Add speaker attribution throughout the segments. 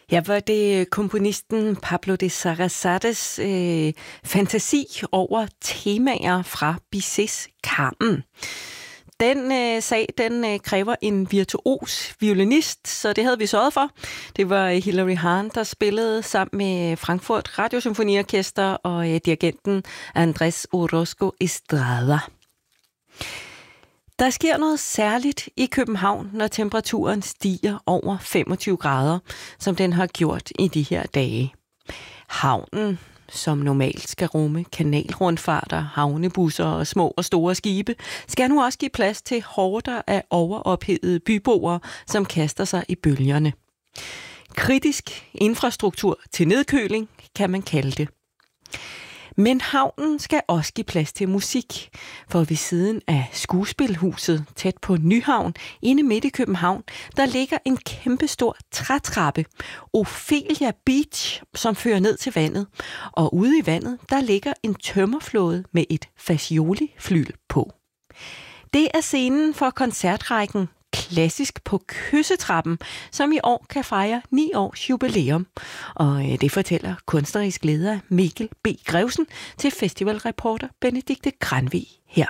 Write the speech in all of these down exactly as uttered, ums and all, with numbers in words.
Speaker 1: Ja, var det komponisten Pablo de Sarasate øh, fantasi over temaer fra Bizets Carmen. Den øh, sag, den øh, kræver en virtuos violinist, så det havde vi sørget for. Det var Hilary Hahn, der spillede sammen med Frankfurt Radiosymfoniorkester og øh, dirigenten Andrés Orozco Estrada. Der sker noget særligt i København, når temperaturen stiger over femogtyve grader, som den har gjort i de her dage. Havnen, som normalt skal rumme kanalrundfarter, havnebusser og små og store skibe, skal nu også give plads til horder af overophedede byboere, som kaster sig i bølgerne. Kritisk infrastruktur til nedkøling, kan man kalde det. Men havnen skal også give plads til musik, for ved siden af skuespilhuset tæt på Nyhavn, inde midt i København, der ligger en kæmpestor trætrappe, Ophelia Beach, som fører ned til vandet. Og ude i vandet, der ligger en tømmerflåde med et Fagioli-flyl på. Det er scenen for koncertrækken Klassisk på Kyssetrappen, som i år kan fejre ni års jubilæum. Og det fortæller kunstnerisk leder Mikkel B. Grevsen til festivalreporter Benedikte Granvig her.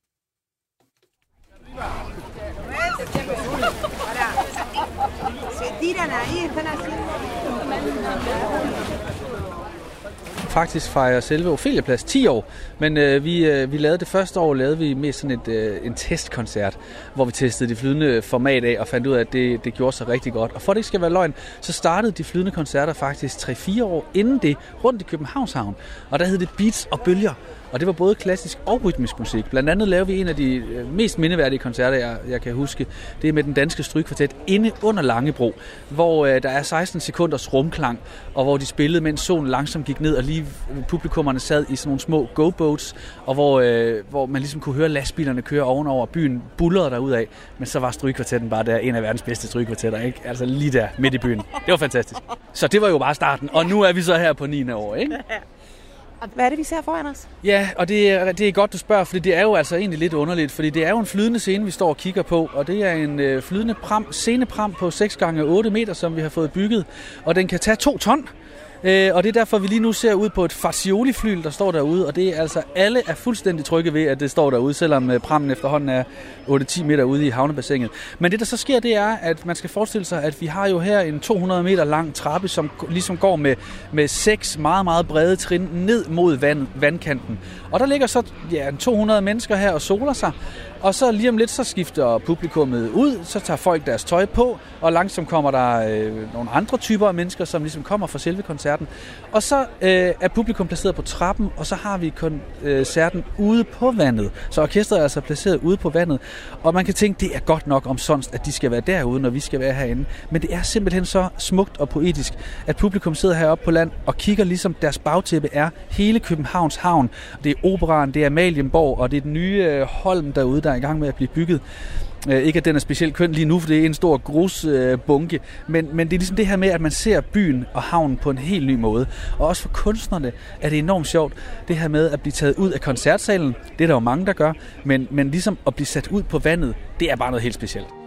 Speaker 2: Faktisk fejrer selve Opheliaplads ti år, men øh, vi, øh, vi lavede det første år, lavede vi mest sådan et, øh, en testkoncert, hvor vi testede de flydende format af og fandt ud af, at det, det gjorde sig rigtig godt. Og for at det ikke skal være løgn, så startede de flydende koncerter faktisk tre fire år inden det rundt i Københavns Havn, og der hed det Beats og Bølger. Og det var både klassisk og rytmisk musik. Blandt andet lavede vi en af de mest mindeværdige koncerter, jeg, jeg kan huske. Det er med den danske strygekvartet inde under Langebro, hvor øh, der er seksten sekunders rumklang, og hvor de spillede, mens solen langsomt gik ned, og lige publikummerne sad i sådan nogle små go-boats, og hvor, øh, hvor man ligesom kunne høre lastbilerne køre ovenover, byen buldrede derudad, men så var strygekvartetten bare der, en af verdens bedste strygekvartetter, ikke? Altså lige der midt i byen. Det var fantastisk. Så det var jo bare starten, og nu er vi så her på niende år, ikke?
Speaker 3: Hvad er det, vi ser foran os?
Speaker 2: Ja, og det er, det er godt, du spørger, fordi det er jo altså egentlig lidt underligt, fordi det er jo en flydende scene, vi står og kigger på, og det er en øh, flydende pram, scenepram på seks gange otte meter, som vi har fået bygget, og den kan tage to ton. Øh, og det er derfor, vi lige nu ser ud på et Fagioli-flyl, der står derude, og det er altså, alle er fuldstændig trygge ved, at det står derude, selvom øh, prammen efterhånden er otte til ti meter ude i havnebassinet. Men det, der så sker, det er, at man skal forestille sig, at vi har jo her en to hundrede meter lang trappe, som ligesom går med, med seks meget, meget brede trin ned mod vand, vandkanten. Og der ligger så ja, to hundrede mennesker her og soler sig, og så lige om lidt, så skifter publikummet ud, så tager folk deres tøj på, og langsomt kommer der øh, nogle andre typer af mennesker, som ligesom kommer fra selve koncerten. Og så øh, er publikum placeret på trappen, og så har vi koncerten ude på vandet. Så orkestret er altså placeret ude på vandet, og man kan tænke, det er godt nok omsonst, at de skal være derude, når vi skal være herinde. Men det er simpelthen så smukt og poetisk, at publikum sidder heroppe på land og kigger, ligesom deres bagtæppe er hele Københavns Havn. Det er Operaen, det er Amalienborg, og det er den nye øh, Holm derude, der er i gang med at blive bygget. Øh, ikke at den er specielt køn lige nu, for det er en stor grusbunke, øh, men, men det er ligesom det her med, at man ser byen og havnen på en helt ny måde. Og også for kunstnerne er det enormt sjovt, det her med at blive taget ud af koncertsalen. Det er der jo mange, der gør, men, men ligesom at blive sat ud på vandet, det er bare noget helt specielt.